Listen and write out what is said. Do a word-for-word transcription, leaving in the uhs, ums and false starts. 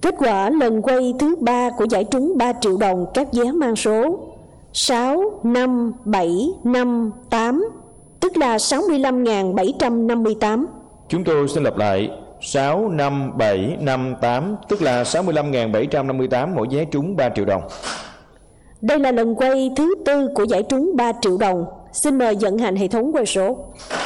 Kết quả lần quay thứ ba của giải trúng ba triệu đồng các vé mang số sáu, năm, bảy, năm, tám, tức là sáu mươi lăm nghìn bảy trăm năm mươi tám. Chúng tôi xin lặp lại: sáu, năm, bảy, năm, tám, tức là sáu mươi lăm nghìn bảy trăm năm mươi tám mỗi vé trúng ba triệu đồng. Đây là lần quay thứ tư của giải trúng ba triệu đồng. Xin mời vận hành hệ thống quay số.